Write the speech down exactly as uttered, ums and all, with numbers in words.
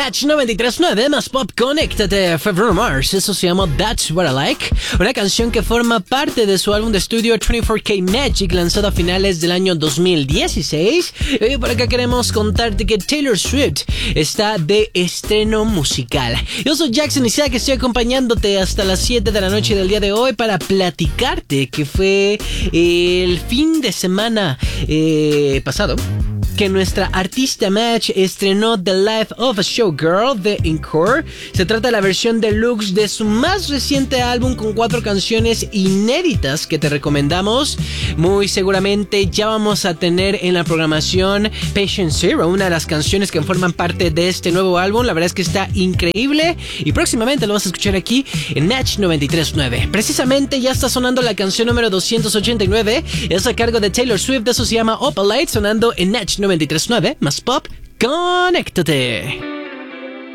Natch noventa y tres punto nueve más pop, conéctate. Fue Bruno Mars, eso se llama That's What I Like, una canción que forma parte de su álbum de estudio veinticuatro K Magic, lanzado a finales del año dos mil dieciséis. Y hoy por acá queremos contarte que Taylor Swift está de estreno musical. Yo soy Jackson Isaac, estoy acompañándote hasta las siete de la noche del día de hoy para platicarte que fue el fin de semana eh, pasado que nuestra artista Match estrenó The Life of a Showgirl de Encore. Se trata de la versión deluxe de su más reciente álbum con cuatro canciones inéditas que te recomendamos. Muy seguramente ya vamos a tener en la programación Patient Zero, una de las canciones que forman parte de este nuevo álbum. La verdad es que está increíble y próximamente lo vas a escuchar aquí en Natch noventa y tres punto nueve. Precisamente ya está sonando la canción número doscientos ochenta y nueve. Es a cargo de Taylor Swift, eso se llama Opalite, sonando en Natch noventa y tres punto nueve más pop, conéctate.